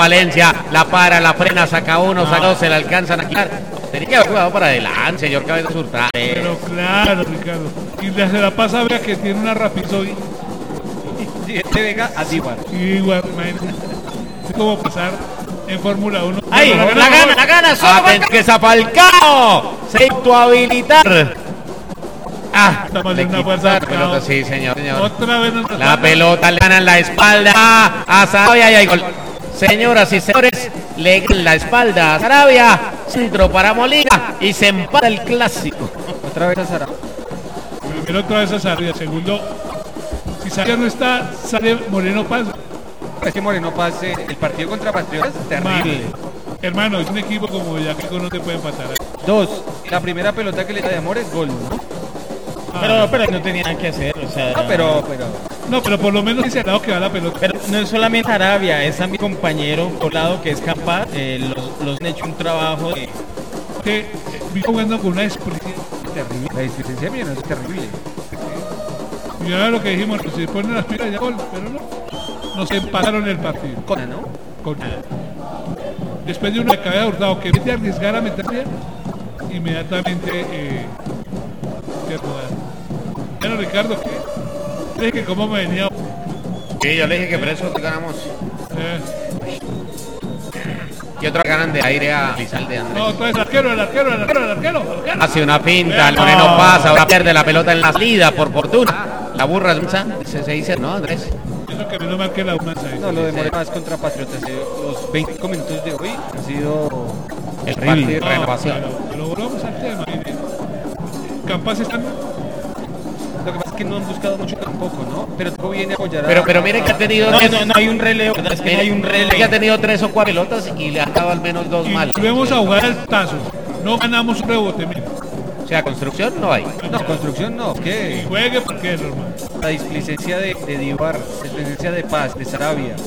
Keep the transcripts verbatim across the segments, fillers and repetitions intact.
Valencia, la para, la frena, saca uno, saca dos, se la alcanzan a quitar. Tenía que haber jugado para adelante, señor Cabeza Hurtado. Pero claro, Ricardo. Y le se la pasa a Vega, que tiene una rapidez. De Vega a Díbar. Igual, imagínate. Es como pasar en Fórmula uno. ¡Ay! La gana, la gana, la gana. ¡Solo que Falcao! Se habilitar. Ah, estamos le en una quita fuerza. la pelota, sí, señor, señor. Otra vez nos la pelota le gana en la espalda a Sarabia y hay gol. Señoras y señores, le gana en la espalda a Sarabia. Centro para Molina y se empata el clásico. Otra vez a Sarabia. Primero otra vez a Sarabia. Segundo, si Sarabia no está, sale Moreno Paz. Es que Moreno Paz, eh, el partido contra Patriotas, terrible. Man, hermano, es un equipo como ya que no te puede empatar. Dos, la primera pelota que le da de Amor es gol, ¿no? Pero, pero no tenía nada que hacer, o sea... No, pero, pero... No, pero por lo menos dice al lado que va la pelota. Pero no es solamente Arabia, es a mi compañero por lado que es capaz. Eh, los, los han hecho un trabajo de... Que eh, vino jugando con una experiencia terrible. La displicencia mía no es terrible. Y ahora lo que dijimos, pues, si ponen las pilas ya gol, pero no. Nos empataron el partido. Con ¿no? Con después de una cabeza Hurtado que vete a arriesgar a meterse, inmediatamente eh, que rodar. Bueno, Ricardo, ¿qué? Dije que cómo me venía. Sí, yo le dije que por eso ganamos. Eh. Y otra ganan de aire a Lizalde, Andrés. No, entonces el arquero, el arquero, el arquero, el arquero. El arquero. Hace una pinta, el Moreno pasa, ahora pierde la pelota en la salida por fortuna. La burra es se, se dice, ¿no, Andrés? Eso que no marque la una. No, lo de Moreno Paz contra Patriotas, eh, los veinte minutos de hoy han sido el partido de renovación. Pero, pero volvamos al tema. Campas están... Lo que pasa es que no han buscado mucho tampoco, ¿no? Pero todo viene a apoyar a... Pero, pero miren que ha tenido... No, no, no hay un relevo, ¿verdad? Es que no hay un relevo. Que ha tenido tres o cuatro pelotas y le ha dado al menos dos mal. Y volvemos a jugar al tazo. No ganamos un rebote, mira. O sea, construcción no hay. No, construcción no. ¿Qué? Y juegue porque es normal. La displicencia de, de Díbar, la displicencia de Paz, de Sarabia.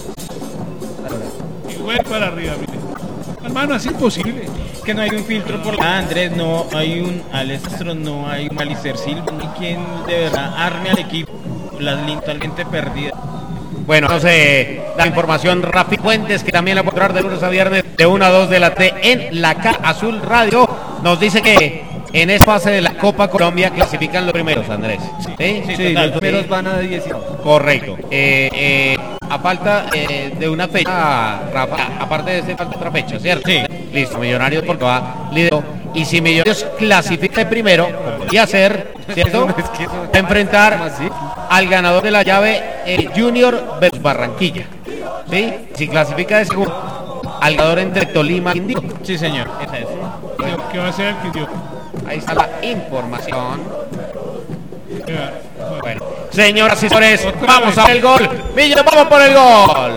Y juegue para arriba, mire. Hermano, así es imposible. Que no hay un filtro por la Andrés, no hay un Alessandro, no hay un Alicer Silva, no hay quien de verdad arme al equipo. Las líneas totalmente perdidas. Bueno, no sé, la información Rafi Fuentes, que también la puede encontrar de lunes a viernes de una a dos de la T en la K Azul Radio, nos dice que en esta fase de la Copa Colombia clasifican los primeros, Andrés. Sí, sí, sí, sí los primeros sí. Van a diecinueve. Correcto. Eh, eh, a falta eh, de una fecha, Rafa, aparte de ese falta otra fecha, ¿cierto? Sí. Listo, Millonarios porque va líder. Y si Millonarios clasifica el primero, podría ser, ¿cierto? Va a enfrentar al ganador de la llave eh, Junior versus Barranquilla. ¿Sí? Si clasifica de segundo, al ganador entre Tolima y Quindío. Sí, señor. Esa es. ¿Qué va a ser el Quindío? Ahí está la información. Yeah. Bueno, señoras y señores, vamos a ver el gol. Villa, vamos por el gol.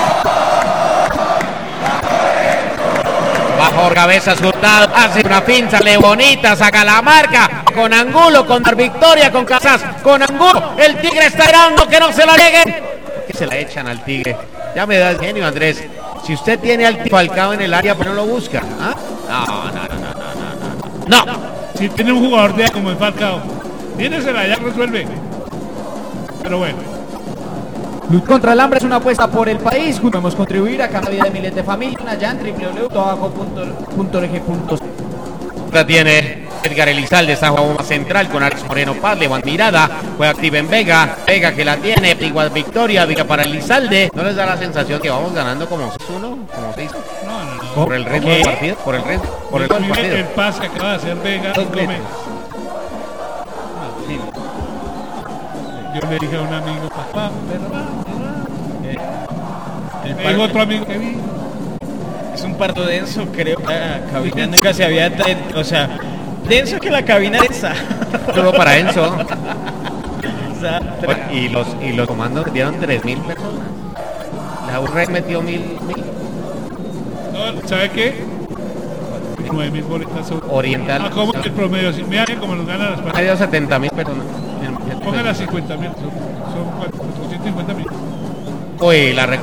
Bajo cabezas Hurtado, hace una pinza, le bonita, saca la marca. Con Angulo, con Dar Victoria, con Casas, con Angulo. El Tigre está esperando que no se la lleguen. Que se la echan al Tigre. Ya me da el genio, Andrés. Si usted tiene al Falcao en el área, ¿por qué no lo busca? ¿Ah? No, no, no, no, no, no. No. Si tiene un jugador de como el Falcao, viénesela, ya resuelve. Pero bueno. Luz contra el hambre es una apuesta por el país. Podemos contribuir a cambiar la vida de miles de familias. Allá en doble u doble u doble u punto abajo punto org punto co. La tiene Edgar Elizalde, está jugando más central con Alex Moreno Paz, levanta mirada, juega activa en Vega, Vega que la tiene, igual Victoria, Vega para Elizalde. ¿No les da la sensación que vamos ganando como seis uno? Como seis No, no, no. ¿Por el ritmo del partido? ¿Por el ritmo? ¿Por el ritmo del partido? El pase que acaba de hacer Vega. Yo le dije a un amigo, papá, ¿verdad? ¿verdad? El Me dijo otro amigo que vi. Es un parto denso, creo. La cabina nunca se había... O sea, denso que la cabina densa. Solo para Enzo. O sea, y los y los comandos dieron tres mil personas. La U R E metió mil. mil. No, ¿sabe qué? nueve mil boletas. Oriental. Ah, ¿cómo el promedio? Mira que como nos ganan las partidas. Ha ido setenta mil personas. Pongan las cincuenta mil. Son, son cuatrocientos cincuenta mil. Uy, la